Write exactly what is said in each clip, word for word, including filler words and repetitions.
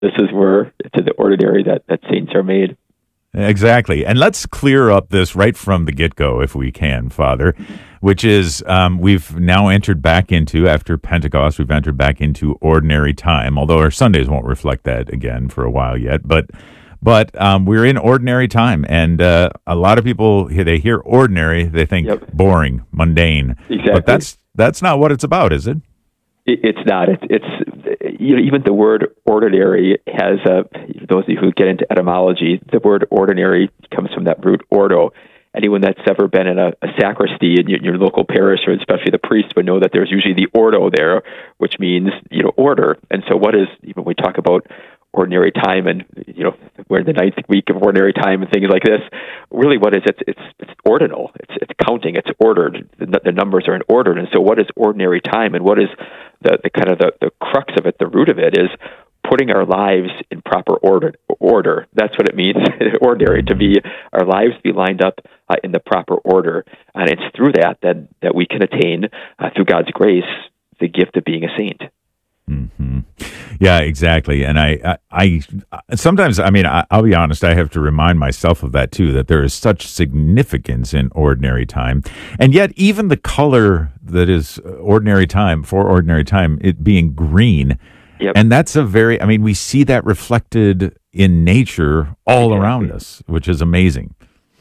This is where it's in the ordinary that, that saints are made. Exactly. And let's clear up this right from the get-go, if we can, Father, which is um, we've now entered back into, after Pentecost, we've entered back into ordinary time, although our Sundays won't reflect that again for a while yet. But but um, we're in ordinary time, and uh, a lot of people, they hear ordinary, they think Yep. boring, mundane. Exactly. But that's that's not what it's about, is it? It, it's not. It's, it's you know, even the word ordinary has a, those of you who get into etymology, the word ordinary comes from that root ordo. Anyone that's ever been in a, a sacristy in your, your local parish, or especially the priest, would know that there's usually the ordo there, which means, you know, order. And so what is, even when we talk about ordinary time, and, you know, we're in the ninth week of ordinary time and things like this, really what is it? It's, it's ordinal. It's, it's counting. It's ordered. The, the numbers are in order. And so what is ordinary time, and what is the, the kind of the, the crux of it, the root of it, is putting our lives in proper order. Order. That's what it means. Ordinary, to be, our lives be lined up uh, in the proper order, and it's through that that that we can attain, uh, through God's grace, the gift of being a saint. Mm-hmm. Yeah, exactly. And I, I, I sometimes, I mean, I, I'll be honest, I have to remind myself of that too, that there is such significance in ordinary time. And yet even the color that is ordinary time, for ordinary time, it being green. Yep. And that's a very, I mean, we see that reflected in nature all Exactly. around us, which is amazing.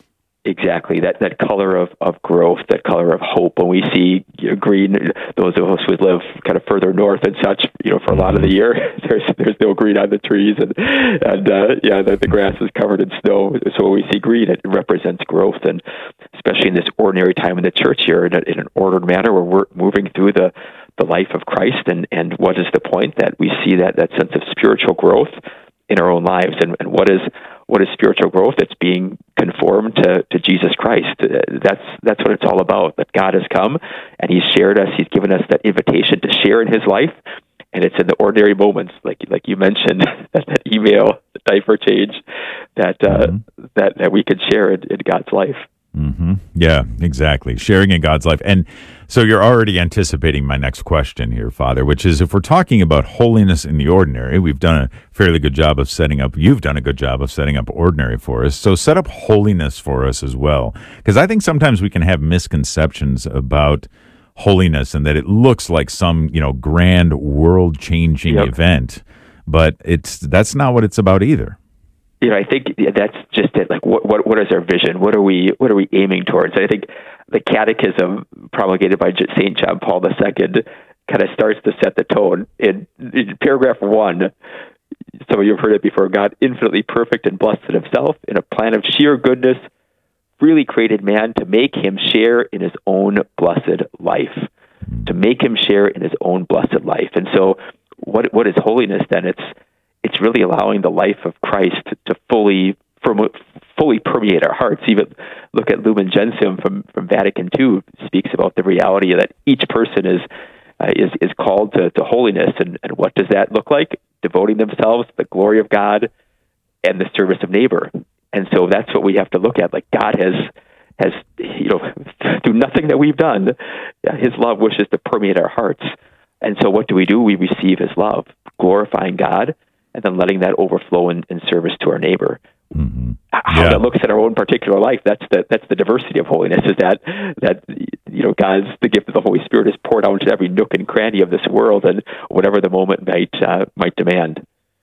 Exactly, that that color of, of growth, that color of hope. When we see, you know, green, those of us who live kind of further north and such, you know, for a lot of the year, there's there's no green on the trees, and and uh, yeah, the, the grass is covered in snow. So when we see green, it represents growth, and especially in this ordinary time in the church here, in, a, in an ordered manner, where we're moving through the, the life of Christ, and, and what is the point? That we see that that sense of spiritual growth in our own lives, and, and what is what is spiritual growth? It's being conformed to, to Jesus Christ. That's that's what it's all about. That God has come and He's shared us. He's given us that invitation to share in His life, and it's in the ordinary moments, like like you mentioned, that, that email, the diaper change, that uh, mm-hmm. that that we could share in, in God's life. Mm-hmm. Yeah, exactly. Sharing in God's life. And so you're already anticipating my next question here, Father, which is, if we're talking about holiness in the ordinary, we've done a fairly good job of setting up, you've done a good job of setting up ordinary for us. So set up holiness for us as well. Because I think sometimes we can have misconceptions about holiness, and that it looks like some, you know, grand world-changing yep. event, but it's that's not what it's about either. You know, I think that's just it. Like, what, what, what is our vision? What are we, what are we aiming towards? I think the Catechism, promulgated by Saint John Paul the Second, kind of starts to set the tone. In, in paragraph one, some of you have heard it before. God, infinitely perfect and blessed in Himself, in a plan of sheer goodness, freely created man to make him share in his own blessed life. To make him share in his own blessed life. And so, what what is holiness then? It's It's really allowing the life of Christ to, to fully from, fully permeate our hearts. Even look at Lumen Gentium from, from Vatican Two, speaks about the reality that each person is uh, is is called to, to holiness, and, and what does that look like? Devoting themselves to the glory of God and the service of neighbor. And so that's what we have to look at. Like, God has has you know through nothing that we've done, His love wishes to permeate our hearts. And so what do we do? We receive His love, glorifying God, and then letting that overflow in, in service to our neighbor. Mm-hmm. How yeah. that looks in our own particular life, that's the that's the diversity of holiness, is that that you know God's, the gift of the Holy Spirit is poured out into every nook and cranny of this world, and whatever the moment might uh, might demand.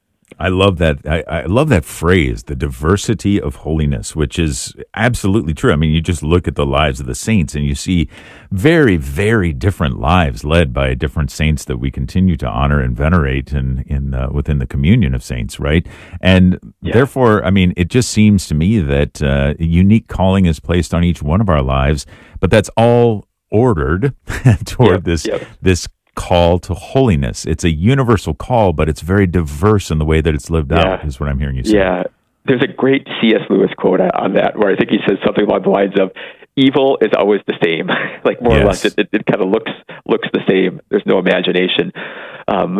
I love that. I, I love that phrase, the diversity of holiness, which is absolutely true. I mean, you just look at the lives of the saints and you see very, very different lives led by different saints that we continue to honor and venerate in, in uh, within the communion of saints, right? And yeah. therefore, I mean, it just seems to me that uh, a unique calling is placed on each one of our lives, but that's all ordered toward yep, this yep. this call to holiness. It's a universal call, but it's very diverse in the way that it's lived yeah. out, is what I'm hearing you say. Yeah. There's a great C S Lewis quote on that, where I think he says something along the lines of, evil is always the same. Like, more yes. or less, it, it, it kind of looks looks the same. There's no imagination. Um,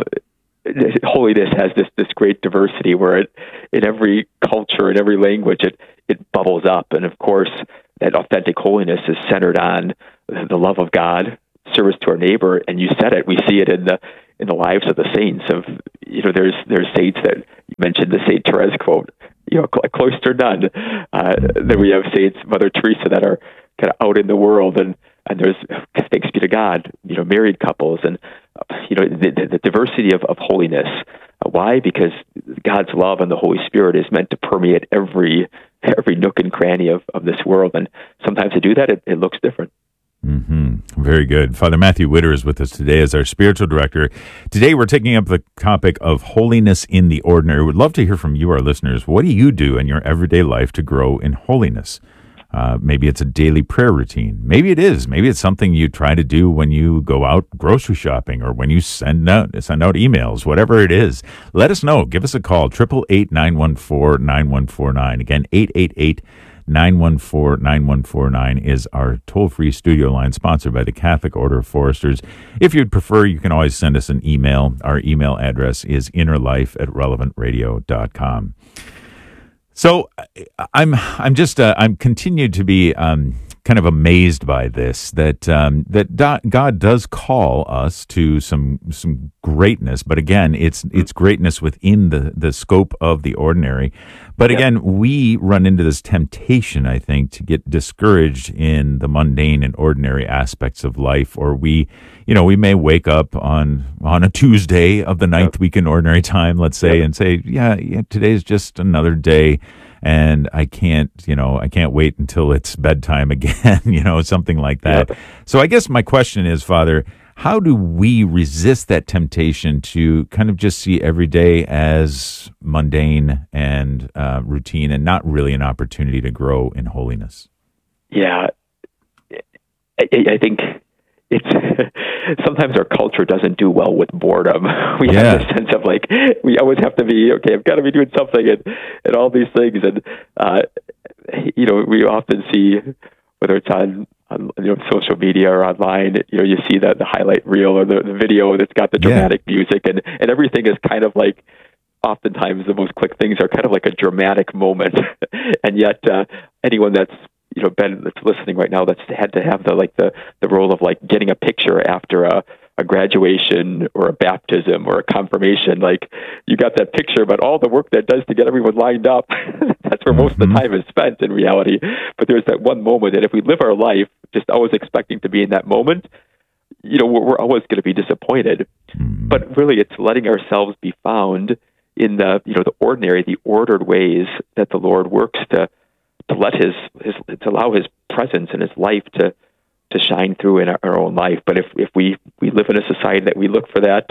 holiness has this this great diversity, where it, in every culture, in every language, it, it bubbles up. And of course, that authentic holiness is centered on the love of God, service to our neighbor, and you said it. We see it in the in the lives of the saints. Of you know, there's there's saints that you mentioned the Saint Therese quote, you know, a cloistered nun. Uh, then we have saints, Mother Teresa, that are kind of out in the world, and and there's, thanks be to God, you know, married couples, and uh, you know, the, the, the diversity of, of holiness. Uh, why? Because God's love and the Holy Spirit is meant to permeate every every nook and cranny of, of this world, and sometimes to do that, it, it looks different. Mm-hmm. Very good. Father Matthew Witter is with us today as our spiritual director. Today we're taking up the topic of holiness in the ordinary. We'd love to hear from you, our listeners. What do you do in your everyday life to grow in holiness? Uh, maybe it's a daily prayer routine. Maybe it is. Maybe it's something you try to do when you go out grocery shopping or when you send out send out emails, whatever it is. Let us know. Give us a call, eight eight eight, nine one four, nine one four nine. Again, eight eight eight, nine one four, nine one four nine is our toll-free studio line sponsored by the Catholic Order of Foresters. If you'd prefer, you can always send us an email. Our email address is innerlife at relevant radio dot com. So I'm I'm just uh, I'm continued to be um, kind of amazed by this that um, that do- God does call us to some some greatness, but again, it's it's greatness within the the scope of the ordinary. But again, yep. we run into this temptation, I think, to get discouraged in the mundane and ordinary aspects of life, or we, you know, we may wake up on on a Tuesday of the ninth yep. week in ordinary time, let's say, yep. and say, yeah, yeah, today's just another day. And I can't, you know, I can't wait until it's bedtime again, you know, something like that. Yep. So I guess my question is, Father, how do we resist that temptation to kind of just see every day as mundane and uh, routine and not really an opportunity to grow in holiness? Yeah, I, I think it's sometimes our culture doesn't do well with boredom. We yeah. have this sense of like, we always have to be, okay, I've got to be doing something and, and all these things. And, uh, you know, we often see, whether it's on, on you know, social media or online, you know, you see that the highlight reel or the, the video that's got the dramatic yeah. music, and, and everything is kind of like, oftentimes the most click things are kind of like a dramatic moment. And yet uh, anyone that's, you know, Ben that's listening right now, that's had to have the like the, the role of like getting a picture after a, a graduation or a baptism or a confirmation. Like you got that picture, but all the work that does to get everyone lined up, that's where mm-hmm. most of the time is spent in reality. But there's that one moment, and if we live our life just always expecting to be in that moment, you know, we're, we're always going to be disappointed. Mm-hmm. But really, it's letting ourselves be found in the, you know, the ordinary, the ordered ways that the Lord works to to let his, his to allow his presence and his life to to shine through in our, our own life. But if if we, we live in a society that we look for that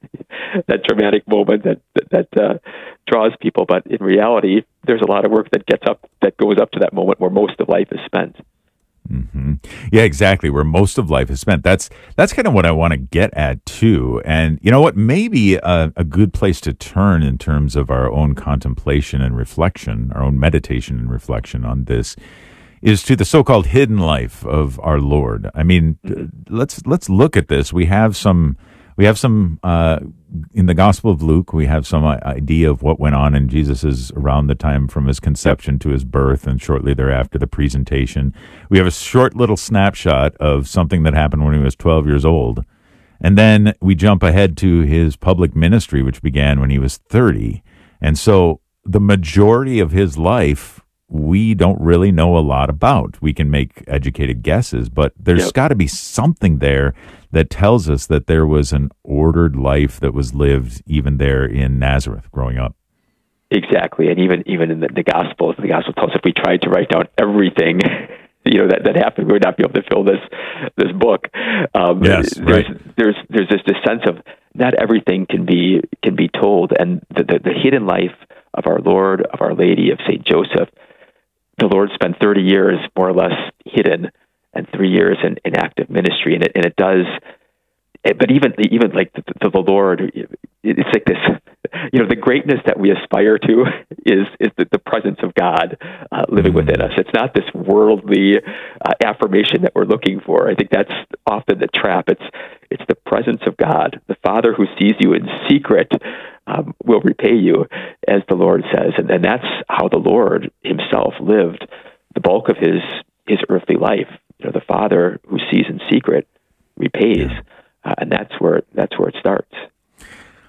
that dramatic moment that that, that uh, draws people, but in reality, there's a lot of work that gets up that goes up to that moment where most of life is spent. Mm-hmm. Yeah, exactly. Where most of life is spent. That's that's kind of what I want to get at too. And you know what? Maybe a, a good place to turn in terms of our own contemplation and reflection, our own meditation and reflection on this, is to the so-called hidden life of our Lord. I mean, let's let's look at this. We have some. We have some, uh, in the Gospel of Luke, we have some idea of what went on in Jesus's around the time from his conception to his birth and shortly thereafter the presentation. We have a short little snapshot of something that happened when he was twelve years old. And then we jump ahead to his public ministry, which began when he was thirty. And so the majority of his life, we don't really know a lot about. We can make educated guesses, but there's yep. got to be something there that tells us that there was an ordered life that was lived even there in Nazareth growing up. Exactly. And even even in the, the Gospels, the Gospel tells us if we tried to write down everything, you know, that, that happened, we would not be able to fill this this book. Um, yes, there's, right. there's there's this, this sense of not everything can be can be told, and the, the, the hidden life of our Lord, of Our Lady, of Saint Joseph. The Lord spent thirty years more or less hidden, and three years in, in active ministry, and it and it does. It, but even even like the, the, the Lord, it's like this. You know, the greatness that we aspire to is is the, the presence of God uh, living mm-hmm. within us. It's not this worldly uh, affirmation that we're looking for. I think that's often the trap. It's it's the presence of God, the Father who sees you in secret. Um, will repay you, as the Lord says. And, and that's how the Lord himself lived the bulk of his his earthly life. You know, the Father who sees in secret repays. Uh, and that's where that's where it starts.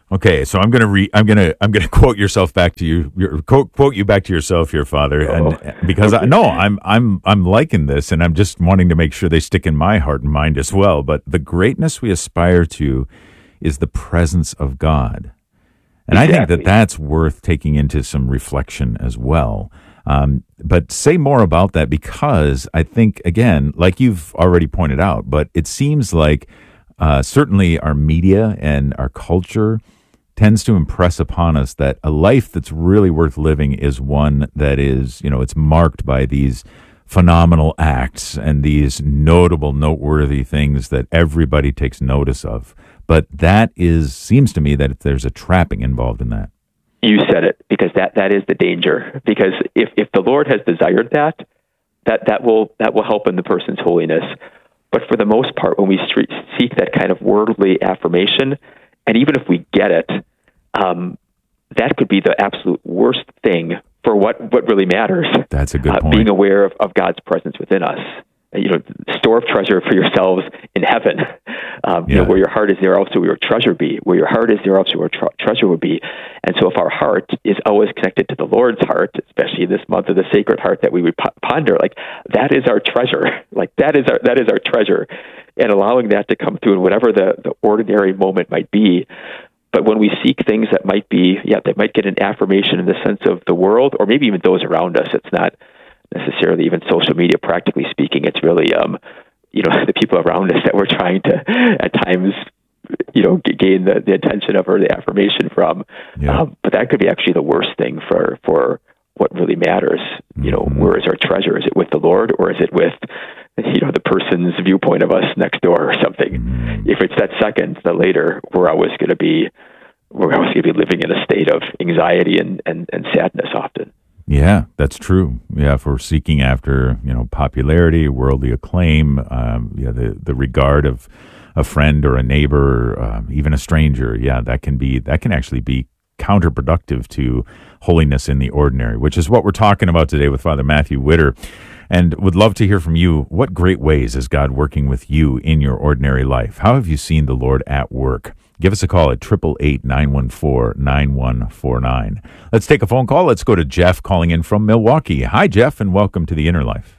Okay, so I'm gonna re I'm gonna I'm gonna quote yourself back to you your, quote quote you back to yourself here, Father, Oh, and because I okay. no, I'm I'm I'm liking this, and I'm just wanting to make sure they stick in my heart and mind as well. But the greatness we aspire to is the presence of God, and I think that Exactly. that's worth taking into some reflection as well. Um, but say more about that because I think again, like you've already pointed out, but it seems like uh, certainly our media and our culture tends to impress upon us that a life that's really worth living is one that is, you know, it's marked by these phenomenal acts and these notable, noteworthy things that everybody takes notice of. But that is, seems to me that there's a trapping involved in that. You said it, because that, that is the danger. Because if, if the Lord has desired that, that, that will that will help in the person's holiness. But for the most part, when we street, seek that kind of worldly affirmation, and even if we get it, um, that could be the absolute worst thing for what, what really matters. That's a good uh, point. Being aware of, of God's presence within us. You know, store of treasure for yourselves in heaven. Um, you Yeah. know, where your heart is, there also will your treasure be. Where your heart is, there also your tre- treasure will be. And so, if our heart is always connected to the Lord's heart, especially this month of the Sacred Heart that we would ponder, like that is our treasure. Like that is our that is our treasure, and allowing that to come through in whatever the the ordinary moment might be. But when we seek things that might be, yeah, that might get an affirmation in the sense of the world, or maybe even those around us, it's not necessarily even social media, practically speaking. It's really, um, you know, the people around us that we're trying to, at times, you know, g- gain the, the attention of or the affirmation from. Yeah. Um, but that could be actually the worst thing for, for what really matters. You know, Mhm. where is our treasure? Is it with the Lord, or is it with, you know, the person's viewpoint of us next door or something? Mhm. If it's that second, the later, we're always going to be, we're always going to be living in a state of anxiety and, and, and sadness often. Yeah, that's true. Yeah, if we're seeking after, you know, popularity, worldly acclaim, um, yeah, the the regard of a friend or a neighbor, um, even a stranger, yeah, that can be that can actually be counterproductive to holiness in the ordinary, which is what we're talking about today with Father Matthew Witter. And would love to hear from you. What great ways is God working with you in your ordinary life? How have you seen the Lord at work? Give us a call at eight eight eight, nine one four, nine one four nine. Let's take a phone call. Let's go to Jeff calling in from Milwaukee. Hi, Jeff, and welcome to the Inner Life.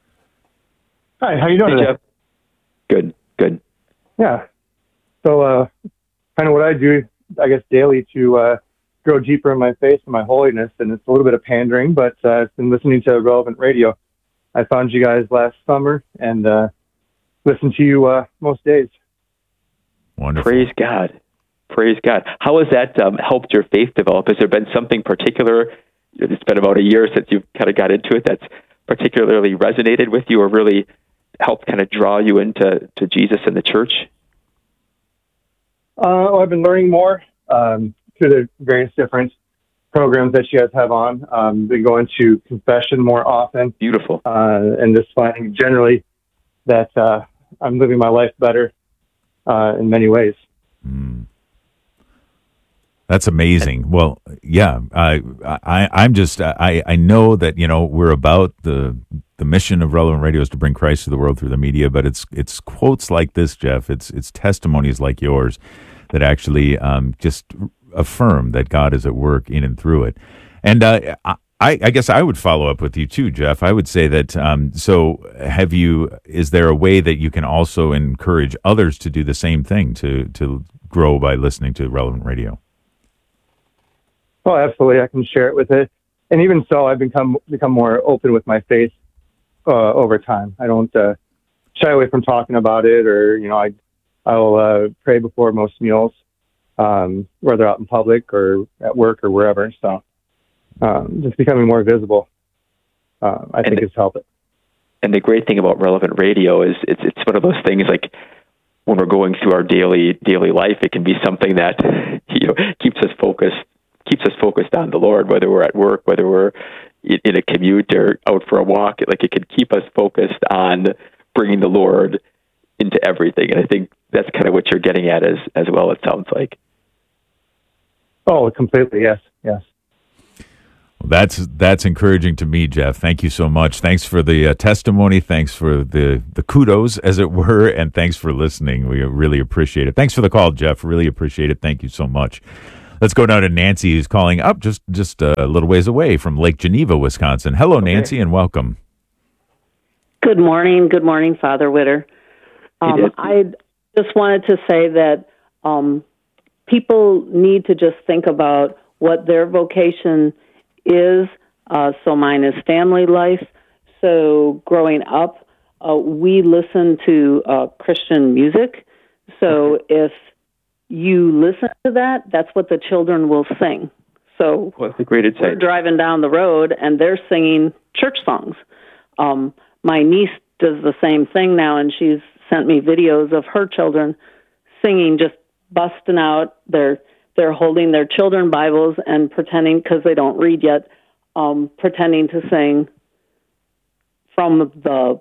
Hi, how you doing Hey, today? Jeff. Good, good. Yeah. So, uh, kind of what I do, I guess, daily to uh, grow deeper in my faith and my holiness, and it's a little bit of pandering, but uh, I've been listening to Relevant Radio. I found you guys last summer and uh, listen to you uh, most days. Wonderful. Praise God. Praise God. How has that um, helped your faith develop? Has there been something particular? It's been about a year since you've kind of got into it that's particularly resonated with you or really helped kind of draw you into to Jesus and the church? Uh, well, I've been learning more um, through the various different programs that you guys have on. Um, been going to confession more often. Beautiful. Uh, and just finding generally that uh, I'm living my life better uh, in many ways. Mm. That's amazing. Well, yeah, I, I, I'm just, I, I know that, you know, we're about the, the mission of Relevant Radio is to bring Christ to the world through the media, but it's, it's quotes like this, Jeff. It's, it's testimonies like yours that actually um, just affirm that God is at work in and through it. And uh, I, I guess I would follow up with you too, Jeff. I would say that, um, so have you, is there a way that you can also encourage others to do the same thing, to, to grow by listening to Relevant Radio? Oh, absolutely. I can share it with it. And even so, I've become become more open with my faith uh, over time. I don't uh, shy away from talking about it, or, you know, I, I'll uh, pray before most meals, um, whether out in public or at work or wherever. So um, just becoming more visible, uh, I And think the- has helped it. And the great thing about Relevant Radio is it's it's one of those things like when we're going through our daily daily life, it can be something that, you know, keeps us focused, keeps us focused on the Lord, whether we're at work, whether we're in in a commute or out for a walk. Like it can keep us focused on bringing the Lord into everything. And I think that's kind of what you're getting at as as well, it sounds like. Oh, completely. Yes. Yes. That's that's encouraging to me, Jeff. Thank you so much. Thanks for the uh, testimony. Thanks for the, the kudos, as it were, and thanks for listening. We really appreciate it. Thanks for the call, Jeff. Really appreciate it. Thank you so much. Let's go down to Nancy, who's calling up just, just a little ways away from Lake Geneva, Wisconsin. Hello, okay. Nancy, and welcome. Good morning. Good morning, Father Witter. Um, I just wanted to say that um, people need to just think about what their vocation is. Uh, so mine is family life. So growing up, uh, we listen to uh, Christian music. So okay. if you listen to that, that's what the children will sing. So well, that's a great insight. We're driving down the road and they're singing church songs. Um, my niece does the same thing now, and she's sent me videos of her children singing, just busting out. They're they're holding their children Bibles and pretending, because they don't read yet, um, pretending to sing from the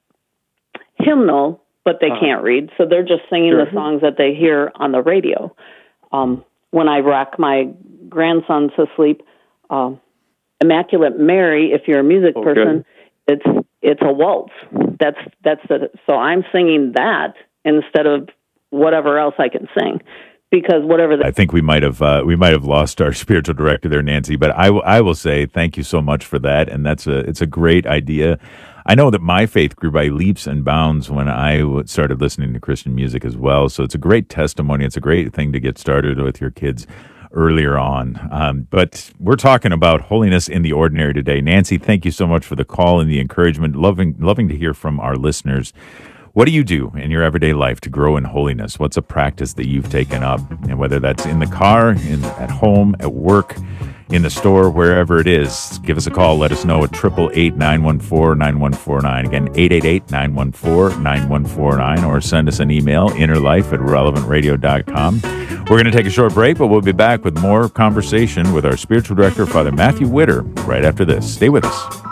hymnal, but they uh, can't read, so they're just singing sure. the songs that they hear on the radio. Um, when I rock my grandson to sleep, um, Immaculate Mary, if you're a music oh, person, good. it's it's a waltz. That's that's the, so I'm singing that instead of whatever else I can sing, because whatever. The- I think we might have uh, we might have lost our spiritual director there, Nancy. But I, w- I will say thank you so much for that, and that's a it's a great idea. I know that my faith grew by leaps and bounds when I started listening to Christian music as well. So it's a great testimony. It's a great thing to get started with your kids earlier on. Um, but we're talking about holiness in the ordinary today. Nancy, thank you so much for the call and the encouragement. Loving, loving to hear from our listeners. What do you do in your everyday life to grow in holiness? What's a practice that you've taken up? And whether that's in the car, in at home, at work, in the store, wherever it is, give us a call. Let us know at eight eight eight, nine one four, nine one four nine. Again, eight eight eight, nine one four, nine one four nine, or send us an email, innerlife at relevant radio dot com. We're going to take a short break, but we'll be back with more conversation with our spiritual director, Father Matthew Witter, right after this. Stay with us.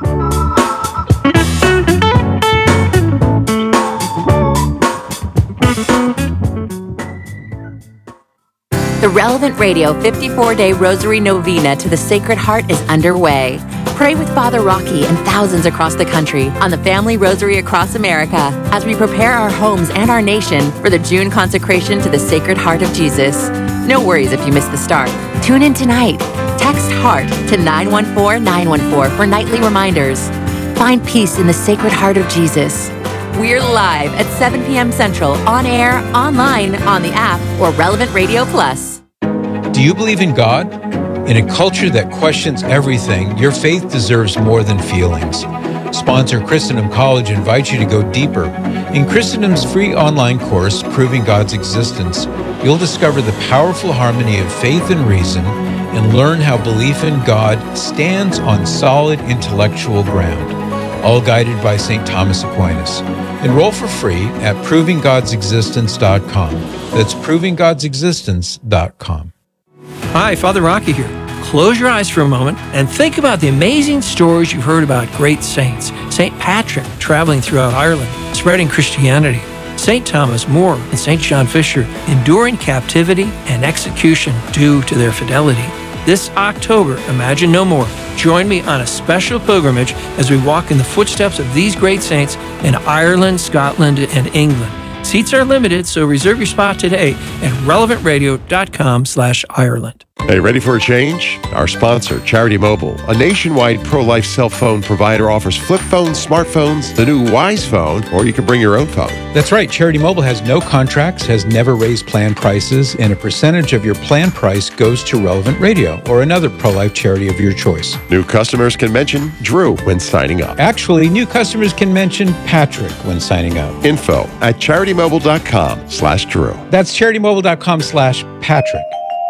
The Relevant Radio fifty-four day Rosary Novena to the Sacred Heart is underway. Pray with Father Rocky and thousands across the country on the Family Rosary across America as we prepare our homes and our nation for the June consecration to the Sacred Heart of Jesus. No worries if you miss the start. Tune in tonight. Text HEART to nine one four nine one four for nightly reminders. Find peace in the Sacred Heart of Jesus. We're live at seven p.m. Central, on air, online, on the app, or Relevant Radio Plus. Do you believe in God? In a culture that questions everything, your faith deserves more than feelings. Sponsor Christendom College invites you to go deeper. In Christendom's free online course, Proving God's Existence, you'll discover the powerful harmony of faith and reason and learn how belief in God stands on solid intellectual ground, all guided by Saint Thomas Aquinas. Enroll for free at proving gods existence dot com. That's proving gods existence dot com. Hi, Father Rocky here. Close your eyes for a moment and think about the amazing stories you've heard about great saints. Saint Patrick traveling throughout Ireland, spreading Christianity. Saint Thomas More and Saint John Fisher enduring captivity and execution due to their fidelity. This October, Imagine No More. Join me on a special pilgrimage as we walk in the footsteps of these great saints in Ireland, Scotland, and England. Seats are limited, so reserve your spot today at relevant radio dot com slash Ireland. Hey, ready for a change? Our sponsor, Charity Mobile, a nationwide pro-life cell phone provider, offers flip phones, smartphones, the new Wise phone, or you can bring your own phone. That's right. Charity Mobile has no contracts, has never raised plan prices, and a percentage of your plan price goes to Relevant Radio or another pro-life charity of your choice. New customers can mention Drew when signing up. Actually, new customers can mention Patrick when signing up. Info at charitymobile.com slash Drew. That's charitymobile.com slash Patrick.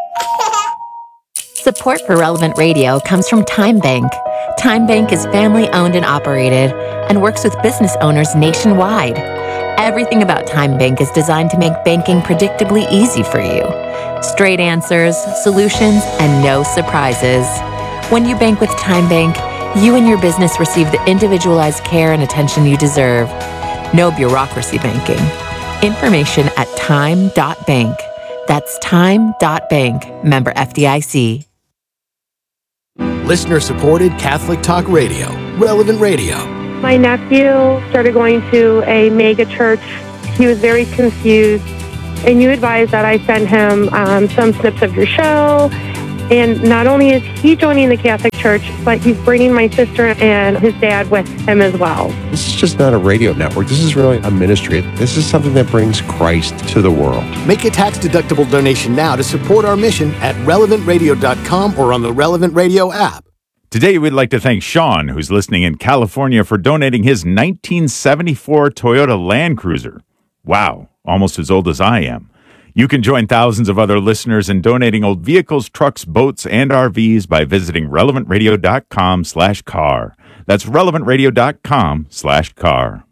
Support for Relevant Radio comes from Time Bank. Time Bank is family-owned and operated and works with business owners nationwide. Everything about Time Bank is designed to make banking predictably easy for you. Straight answers, solutions, and no surprises. When you bank with Time Bank, you and your business receive the individualized care and attention you deserve. No bureaucracy banking. Information at time dot bank. That's time dot bank. Member F D I C. listener-supported Catholic talk radio, Relevant Radio. My nephew started going to a mega church. He was very confused, and you advised that I send him um, some snips of your show. And not only is he joining the Catholic Church, but he's bringing my sister and his dad with him as well. This is just not a radio network. This is really a ministry. This is something that brings Christ to the world. Make a tax-deductible donation now to support our mission at relevant radio dot com or on the Relevant Radio app. Today, we'd like to thank Sean, who's listening in California, for donating his nineteen seventy-four Toyota Land Cruiser. Wow, almost as old as I am. You can join thousands of other listeners in donating old vehicles, trucks, boats, and R Vs by visiting relevant radio dot com slash car. That's relevant radio dot com slash car.